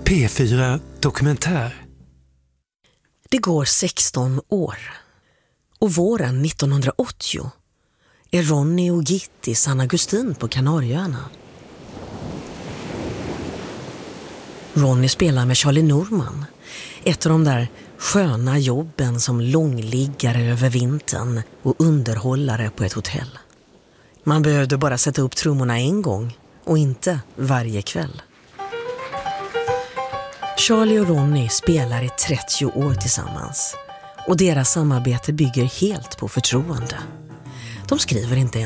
P4 Dokumentär. Det går 16 år. Och våren 1980 är Ronny och Gitt i San Agustin på Kanarieöarna. Ronny spelar med Charlie Norman, ett av de där sköna jobben som långliggare över vintern och underhållare på ett hotell. Man behövde bara sätta upp trummorna en gång och inte varje kväll. Charlie och Ronny spelar i 30 år tillsammans och deras samarbete bygger helt på förtroende. De skriver inte